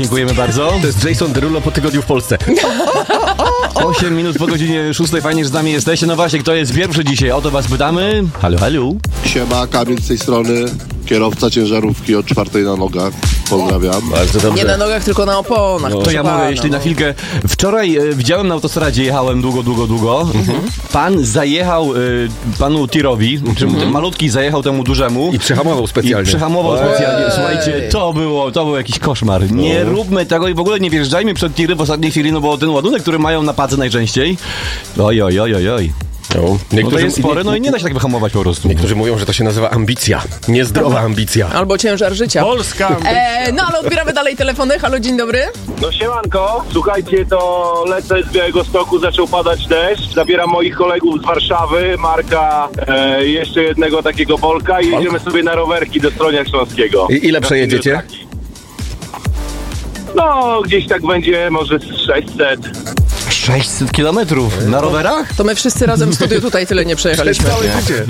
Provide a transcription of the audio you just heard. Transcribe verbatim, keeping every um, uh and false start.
dziękujemy bardzo. To jest Jason Derulo po tygodniu w Polsce. osiem minut po godzinie szóstej, fajnie, że z nami jesteście. No właśnie, kto jest pierwszy dzisiaj? O to was pytamy. Halo, halo. Siema, Kamil z tej strony, kierowca ciężarówki od czwartej na nogach. Pozdrawiam. Bardzo dobrze. Nie na nogach, tylko na oponach. To proszę ja pana, mogę, jeśli no. na chwilkę. Wczoraj e, widziałem na autostradzie, jechałem długo, długo, długo. Mhm. Pan zajechał e, panu tirowi, mhm. czy ten malutki zajechał temu dużemu. I przehamował specjalnie. I przehamował Ej. specjalnie. Słuchajcie, to było, to był jakiś koszmar. Nie róbmy tego i w ogóle nie wjeżdżajmy przed tiry w ostatniej chwili, no bo ten ładunek, który mają na pace najczęściej. Oj, oj, oj, oj, oj. No, No to jest spory, no i nie da się tak wyhamować po prostu. Niektórzy mówią, że to się nazywa ambicja. Niezdrowa ambicja. Albo ciężar życia. Polska! E, no ale odbieramy dalej telefony. Halo, dzień dobry. No siemanko, słuchajcie, to lecę z Białegostoku, zaczął padać deszcz, zabieram moich kolegów z Warszawy, Marka, e, jeszcze jednego takiego Polka i jedziemy sobie na rowerki do Stronia Śląskiego. I ile przejedziecie? No, gdzieś tak będzie może z sześćset. sześćset kilometrów na rowerach? To my wszyscy razem w studiu tutaj tyle nie przejechaliśmy. Całe życie.